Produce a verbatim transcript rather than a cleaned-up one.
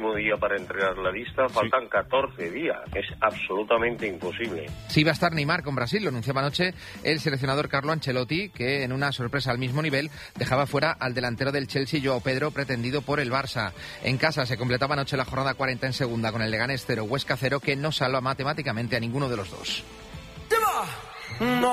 último día para entregar la lista, faltan sí. catorce días. Es absolutamente imposible. Sí va a estar Neymar con Brasil, lo anunciaba anoche el seleccionador Carlo Ancelotti, que en una sorpresa al mismo nivel dejaba fuera al delantero del Chelsea, Joao Pedro, pretendido por el Barça. En casa se completaba anoche la jornada cuarenta en segunda con el Leganés cero, Huesca cero, que no salva matemáticamente a ninguno de los dos.